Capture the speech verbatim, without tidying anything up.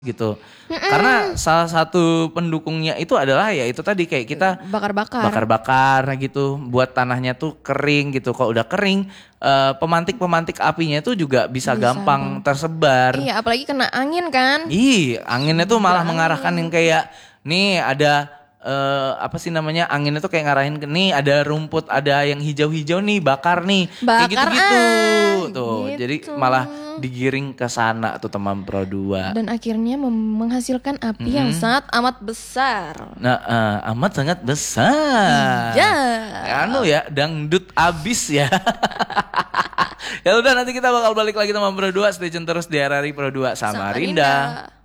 Gitu. Mm-mm. Karena salah satu pendukungnya itu adalah ya itu tadi kayak kita bakar-bakar. bakar-bakar gitu buat tanahnya tuh kering gitu. Kalau udah kering uh, pemantik-pemantik apinya itu juga bisa, Bisa, gampang Bang. tersebar. Iya, apalagi kena angin kan. Ih, anginnya tuh malah Angin. mengarahkan yang kayak nih ada Uh, apa sih namanya, anginnya tuh kayak ngarahin ke nih ada rumput, ada yang hijau-hijau nih, bakar nih, Bakar, kayak gitu-gitu ah, tuh. gitu. Jadi malah digiring ke sana tuh teman Pro dua. Dan akhirnya mem- menghasilkan api yang Mm-mm. sangat amat besar. Nah, uh, amat sangat besar. Iya. Anu ya, dangdut abis ya. Ya udah, nanti kita bakal balik lagi teman Pro dua. Stay tune terus di R R I Pro dua Samarinda. Samarinda.